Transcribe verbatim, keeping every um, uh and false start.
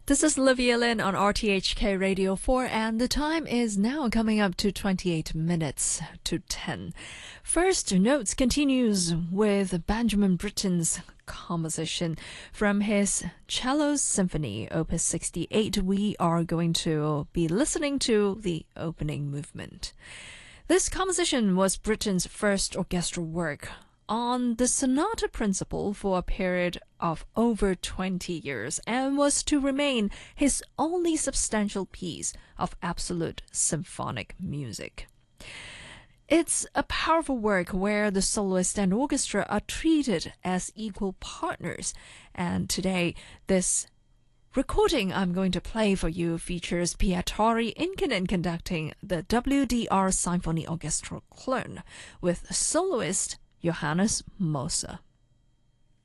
This is Olivia Lin on R T H K Radio four, and the time is now coming up to twenty-eight minutes to ten. First Notes continues with Benjamin Britten's composition from his Cello Symphony, Opus sixty-eight. We are going to be listening to the opening movement. This composition was Britten's first orchestral work on the sonata principle for a period of over twenty years and was to remain his only substantial piece of absolute symphonic music. It's a powerful work where the soloist and orchestra are treated as equal partners, and today this recording I'm going to play for you features Pietari Inkinen conducting the W D R Symphony Orchestral Clone with soloist Johannes Moser.